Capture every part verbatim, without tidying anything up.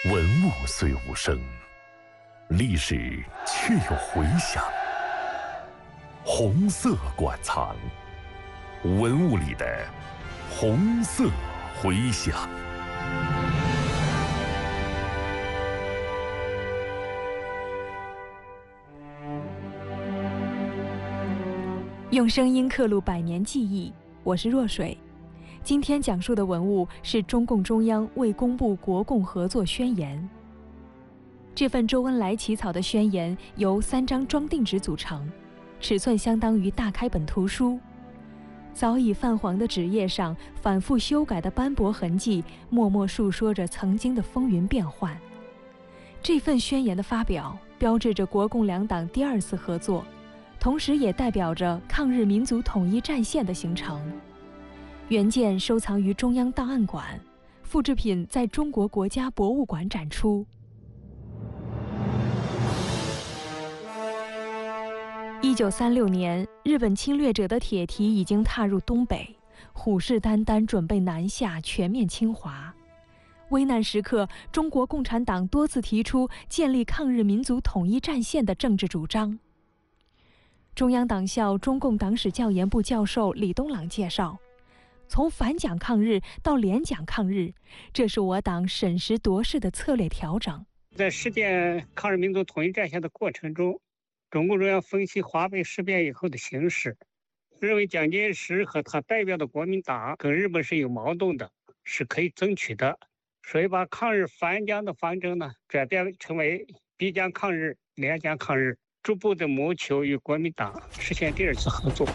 文物虽无声，历史却有回响。红色馆藏，文物里的红色回响。 用声音刻录百年记忆，我是若水。今天讲述的文物是中共中央未公布国共合作宣言。这份周恩来起草的宣言由三张装订纸组成，尺寸相当于大开本图书。早已泛黄的纸页上，反复修改的斑驳痕迹，默默述说着曾经的风云变幻。这份宣言的发表，标志着国共两党第二次合作，同时也代表着抗日民族统一战线的形成。原件收藏于中央档案馆，复制品在中国国家博物馆展出。一九三六年，日本侵略者的铁蹄已经踏入东北，虎视眈眈，准备南下，全面侵华。危难时刻，中国共产党多次提出建立抗日民族统一战线的政治主张。中央党校中共党史教研部教授李东朗介绍，从反蒋抗日到联蒋抗日，这是我党审时度势的策略调整。 在实践抗日民族统一战线的过程中，中共中央分析华北事变以后的形势，认为蒋介石和他代表的国民党跟日本是有矛盾的，是可以争取的，所以把抗日反蒋的方针呢转变成为逼蒋抗日、联蒋抗日，逐步的谋求与国民党实现第二次合作。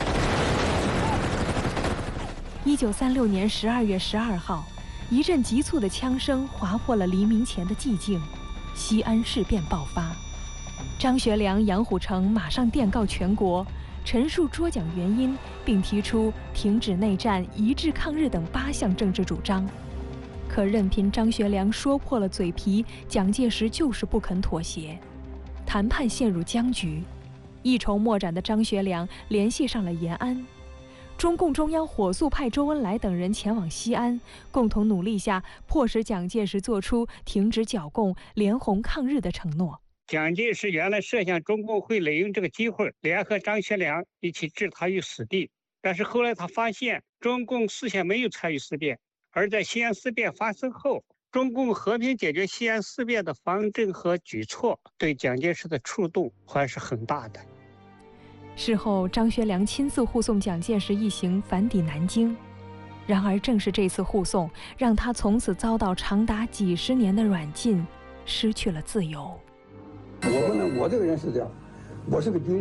一九三六年十二月十二号，一阵急促的枪声划破了黎明前的寂静，西安事变爆发。张学良、杨虎城马上电告全国，陈述捉蒋原因，并提出停止内战、一致抗日等八项政治主张。可任凭张学良说破了嘴皮，蒋介石就是不肯妥协，谈判陷入僵局。一筹莫展的张学良联系上了延安。中共中央火速派周恩来等人前往西安，共同努力下，迫使蒋介石做出停止剿共、联红抗日的承诺。 蒋介石原来设想中共会利用这个机会，联合张学良一起置他于死地，但是后来他发现，中共事先没有参与事变，而在西安事变发生后，中共和平解决西安事变的方针和举措，对蒋介石的触动还是很大的。 事后，张学良亲自护送蒋介石一行返抵南京。然而，正是这次护送，让他从此遭到长达几十年的软禁，失去了自由。 我不能，我这个人是这样，我是个军人。